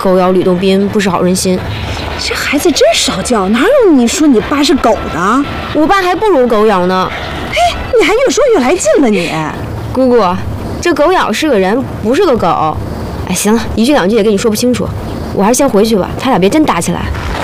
狗咬吕洞宾，不识好人心。 这孩子真少教，哪有你说你爸是狗的？ 我爸还不如狗咬呢。 嘿，你还越说越来劲了你。 姑姑，这狗咬是个人，不是个狗。哎，行了，一句两句也跟你说不清楚，我还是先回去吧，他俩别真打起来。